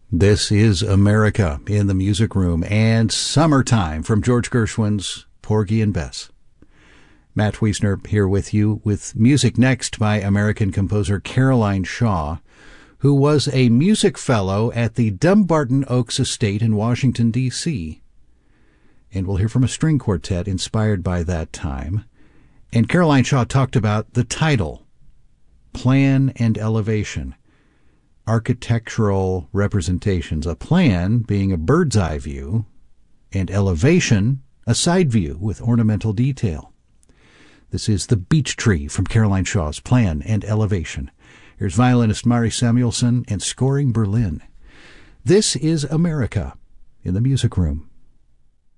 This is America in the Music Room and Summertime from George Gershwin's Porgy and Bess. Matt Wiesner here with you with music next by American composer Caroline Shaw, who was a music fellow at the Dumbarton Oaks Estate in Washington, D.C. And we'll hear from a string quartet inspired by that time. And Caroline Shaw talked about the title, Plan and Elevation. Architectural representations, a plan being a bird's eye view, and elevation, a side view with ornamental detail. This is The Beech Tree from Caroline Shaw's Plan and Elevation. Here's violinist Mari Samuelson and Scoring Berlin. This is America in the Music Room.